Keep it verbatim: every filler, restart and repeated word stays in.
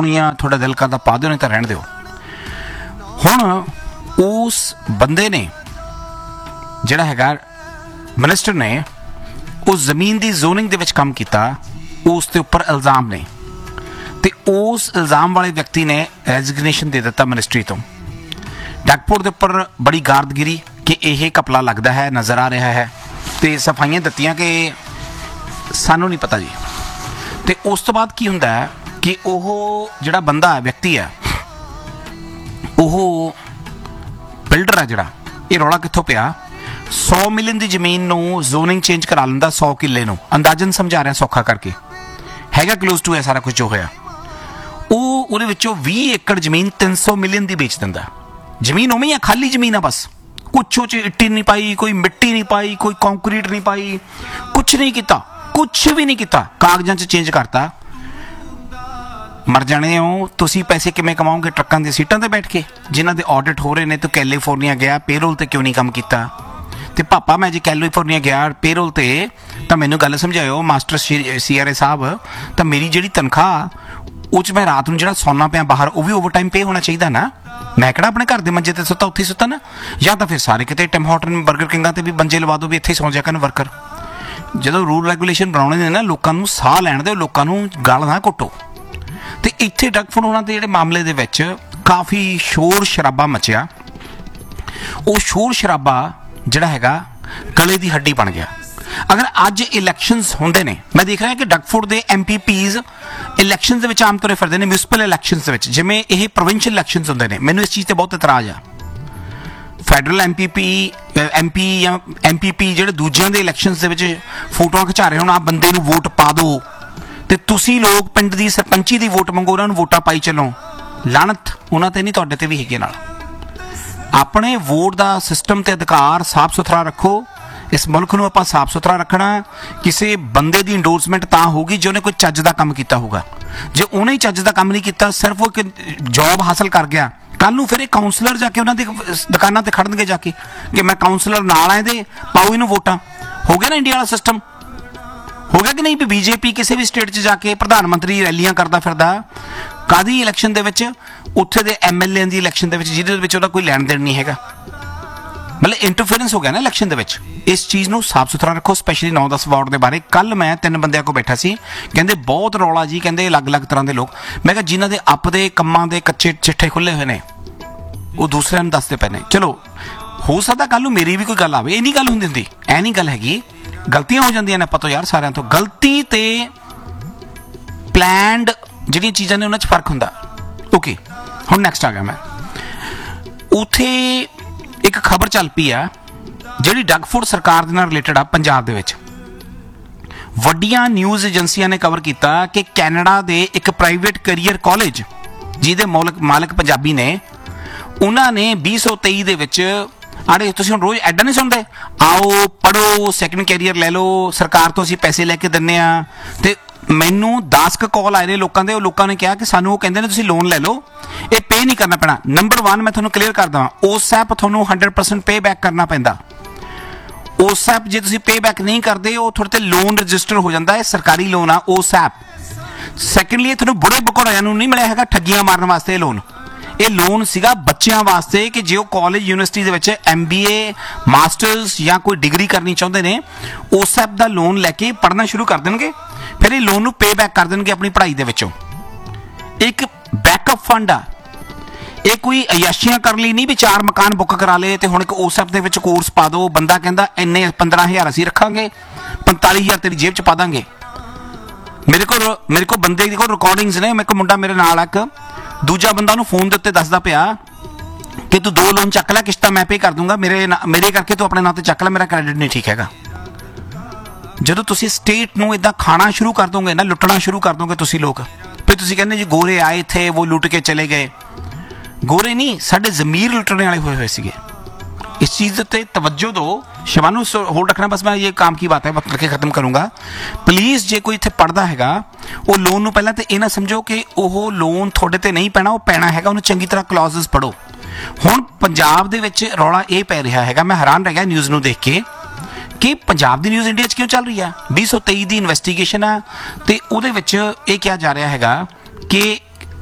ਪਾਉਣੀ ਆ ਤੁਹਾਡਾ दिल करदा पा दिओ, नहीं तो रहण दिओ। हुण उस बंदे ने जिहड़ा हैगा मिनिस्टर ने उस जमीन की जोनिंग दे विच काम कीता, उस दे उपर इल्ज़ाम ने ते उस इल्ज़ाम वाले व्यक्ति ने रेजिग्नेशन दे दिता मिनिस्ट्री तो। डगफुट के उपर बड़ी गारदगिरी कि यह घपला लगता है, नज़र आ रहा है, तो सफाइयाँ दित्तियां कि सानू नहीं पता जी। तो उस तो बाद की हुंदा है कि वह जिहड़ा बंदा व्यक्ति है, वह बिल्डर है जिहड़ा, ये रौला कित्थों पिया, सौ मिलियन की जमीन नूं जोनिंग चेंज करा लैंदा सौ किले नूं, अंदाजन समझा रहा सौखा करके, हैगा क्लोज टू है सारा कुछ जो होया। ਉਹ ਉਹਦੇ ਵਿੱਚੋਂ ਵੀਹ ਏਕੜ ਜ਼ਮੀਨ तीन सौ मिलियन ਦੀ ਵੇਚ ਦਿੰਦਾ। ਜ਼ਮੀਨ ਉਵੇਂ ਹੀ ਆ, ਖਾਲੀ ਜ਼ਮੀਨ ਆ, ਬਸ ਕੁਛ ਉਹ 'ਚ ਇੱਟੀ ਨਹੀਂ ਪਾਈ, ਕੋਈ ਮਿੱਟੀ ਨਹੀਂ ਪਾਈ, ਕੋਈ ਕੰਕਰੀਟ ਨਹੀਂ ਪਾਈ, ਕੁਛ ਨਹੀਂ ਕੀਤਾ, ਕੁਛ ਵੀ ਨਹੀਂ ਕੀਤਾ, ਕਾਗਜ਼ਾਂ 'ਚ ਚੇਂਜ ਕਰਤਾ। ਮਰ ਜਾਣੇ ਹੋ ਤੁਸੀਂ। ਪੈਸੇ ਕਿਵੇਂ ਕਮਾਓਗੇ? ਟਰੱਕਾਂ ਦੀਆਂ ਸੀਟਾਂ 'ਤੇ ਬੈਠ ਕੇ, ਜਿਨ੍ਹਾਂ ਦੇ ਆਡਿਟ ਹੋ ਰਹੇ ਨੇ। ਤੂੰ ਕੈਲੀਫੋਰਨੀਆ ਗਿਆ, ਪੇਰੋਲ 'ਤੇ ਕਿਉਂ ਨਹੀਂ ਕੰਮ ਕੀਤਾ? ਤੇ ਪਾਪਾ ਮੈਂ ਜੇ ਕੈਲੀਫੋਰਨੀਆ ਗਿਆ ਪੇਰੋਲ 'ਤੇ ਤਾਂ ਮੈਨੂੰ ਗੱਲ ਸਮਝਾਇਓ ਮਾਸਟਰ ਸੀ ਆਰ ਏ ਸਾਹਿਬ, ਤਾਂ ਮੇਰੀ ਜਿਹੜੀ ਤਨਖਾਹ ਉਹ 'ਚ ਮੈਂ ਰਾਤ ਨੂੰ ਜਿਹੜਾ ਸੌਣਾ ਪਿਆ ਬਾਹਰ, ਉਹ ਵੀ ਓਵਰ ਟਾਈਮ ਪੇ ਹੋਣਾ ਚਾਹੀਦਾ ਨਾ। ਮੈਂ ਕਿਹੜਾ ਆਪਣੇ ਘਰ ਦੇ ਮੰਜੇ 'ਤੇ ਸੁੱਤਾ ਉੱਥੇ ਹੀ ਸੁੱਤਾ ਨਾ। ਜਾਂ ਤਾਂ ਫਿਰ ਸਾਰੇ ਕਿਤੇ ਟਿਮ ਹਾਰਟਨ ਬਰਗਰ ਕਿੰਗਾਂ 'ਤੇ ਵੀ ਮੰਜੇ ਲਵਾ ਦਿਓ ਵੀ ਇੱਥੇ ਹੀ ਸੌਂ ਜਾ ਕਰਨ ਵਰਕਰ। ਜਦੋਂ ਰੂਲ ਰੈਗੂਲੇਸ਼ਨ ਬਣਾਉਣੇ ਨੇ ਨਾ, ਲੋਕਾਂ ਨੂੰ ਸਾਹ ਲੈਣ ਦਿਓ, ਲੋਕਾਂ ਨੂੰ ਗਲ ਨਾ ਘੁੱਟੋ। ਤੇ ਇੱਥੇ ਡਗਫੁਟ ਉਹਨਾਂ ਦੇ ਜਿਹੜੇ ਮਾਮਲੇ ਦੇ ਵਿੱਚ ਕਾਫੀ ਸ਼ੋਰ ਸ਼ਰਾਬਾ ਮਚਿਆ। ਉਹ ਸ਼ੋਰ ਸ਼ਰਾਬਾ ਜਿਹੜਾ ਹੈਗਾ ਗਲੇ ਦੀ ਹੱਡੀ ਬਣ ਗਿਆ। अगर अज इलैक्शनस होंदे ने, मैं देख रहा कि डगफुट के एम पी पीज़ इलैक्शनस के आम तुरे फिरते हैं, म्यूनसिपल इलैक्शनस जिमें यह प्रोविंशियल इलैक्शनस होंदे ने। मैनूं इस चीज़ से बहुत इतराज़ आ। Federal M P P M P या एम पी पी जो दूजिया के इलैक्शनस के फोटोआं खिचा रहे हो, आ बंदे नूं वोट पा दो, तो तुसीं लोग पिंड की सरपंची की वोट मंगो, उन्होंने वोटां पाई चलो। लानत उन्हां ते नहीं, तुहाडे ते भी हैगे नाल। अपने वोट का सिस्टम ते अधिकार साफ सुथरा रखो। इस मुल्क नूं आपां साफ सुथरा रखना। किसी बंदे की इंडोर्समेंट तां होगी जो उन्हें कोई चज का काम किया होगा। जे उन्हें चज का काम नहीं किया, सिर्फ वो जॉब हासिल कर गया, कल नूं फिर काउंसलर जाके उन्होंने दुकानों पर खड़नगे जाके कि मैं काउंसलर नाल आए दे पाओ इनू वोटां। हो गया ना इंडिया वाला सिस्टम? हो गया कि नहीं? भी बीजेपी किसी भी स्टेट च जाके प्रधानमंत्री रैलियां करता फिरदा कादी इलैक्शन दे विच, उत्थे दे एम एल ए की इलैक्शन दे विच जिहदे विच उहदा कोई लैण देण नहीं हैगा। मतलब इंटरफेरेंस हो गया ना इलैक्शन दे विच। इस चीज़ नूं साफ सुथरा रखो, स्पैशली नौ दस वार्ड के बारे। कल मैं तीन बंदियां को बैठा सी, कहंदे बहुत रौला जी, कहंदे अलग अलग तरह के लोग। मैं कहा जिन्हां दे अप दे कम्मां दे कच्चे चिट्ठे खुले हुए ने, वो दूसरे नूं दसदे पए ने। चलो हो सकदा कल नूं मेरी भी कोई गल आवे, ये नहीं गल हुंदी हुंदी, ऐ नहीं गल हैगी। गलतियां हो जांदियां ने, पता यार सारिਆਂ ਤੋਂ। गलती ते प्लैंड ਜਿਹੜੀਆਂ चीज़ां ने उन्हां 'ਚ फर्क हुंदा। ओके, हुण नैक्सट आ गया मैं। उत्थे एक खबर चल पई आ जिहड़ी डगफुट सरकार दे नाल रिलेटेड आ। पंजाब दे विच वड्डियां न्यूज़ एजेंसियां ने कवर किया कि कैनेडा दे एक प्राइवेट करियर कॉलेज जिहदे मालक मालक पंजाबी ने, उन्होंने बीस सौ तेई दे विच आड़े तुसीं हुण रोज़ ऐडां नहीं सुणदे, आओ पढ़ो सैकेंड कैरियर लै लो, सरकार तो असीं पैसे लैके दिंदे आ। ते मैनू दस क कॉल आए ने लोगों के, लोगों ने कहा कि सानू वो कहते हैं तुसीं लोन ले लो, ये पे नहीं करना पैना। नंबर वन मैं तुहानू क्लीयर कर देवां, उस ऐप तुहानू हंड्रेड परसेंट पे बैक करना पैंदा। उस ऐप जे तुसीं पे बैक नहीं करते, वो थोड़े ते लोन रजिस्टर हो जाता है, सरकारी लोन आ उस ऐप। सैकेंडली तुहानू बुढ़े भगौड़िਆਂ ਨੂੰ नहीं मिलिਆ हैगा ठगियां मारन वास्ते लोन। ये लोन सीगा बच्चों वास्ते कि जो कॉलेज यूनिवर्सिटी दे विच एम बी ए मास्टर्स या कोई डिग्री करनी चाहते हैं, उस ऐप का लोन लैके पढ़ना शुरू कर देंगे, फिर ये लोन नूं पे बैक कर देंगे अपनी पढ़ाई दे विचों। एक बैकअप फंड आ, ये कोई अयाशियां कर ली नहीं भी चार मकान बुक करा ले तो हुण एक उस ऐप दे विच कोर्स पा दो। बंदा कहता इन्ने पंद्रह हज़ार असीं रखांगे, पैंताली हज़ार तेरी जेब च पा देंगे। मेरे को मेरे को बंदे को रिकॉर्डिंग्स ने, मेरे को मुंडा मेरे नाल एक दूजा बंदा नूं फोन दे उत्ते दसदा पिया कि तू दो लोन चक लै, किश्तां मैं पे कर दूंगा, मेरे ना, मेरे करके तू अपने नाम ते चक लै, मेरा क्रेडिट नहीं ठीक हैगा। जदों तुसीं स्टेट नूं इदां खाना शुरू कर दोगे ना, लुटना शुरू कर दोगे तुसीं लोग, फिर तुसीं कहंदे जी गोरे आए थे वो लुट के चले गए। गोरे नहीं, साडे ज़मीर लुटने वाले हुए हुए सीगे। इस चीज़ पे तवज्जो दो। शिवानू होल्ड रखना, बस मैं ये काम की बात है वक्त करके खत्म करूँगा। प्लीज़ जे कोई इत्थे पढ़दा हैगा वो लोन नूं पहलां ते इह ना समझो कि वो लोन थोड़े ते नहीं पैना, वो पैना हैगा, उन्हें चंगी तरह क्लॉजेस पढ़ो। हुण पंजाब दे विच रौला ये पै रहा हैगा, मैं हैरान रह गया न्यूज़ नूं देख के कि पंजाब दी न्यूज़ इंडिया च क्यों चल रही है। बीस सौ तेई दी इन्वेस्टिगेशन आ ते उहदे विच ये कहा जा रहा हैगा कि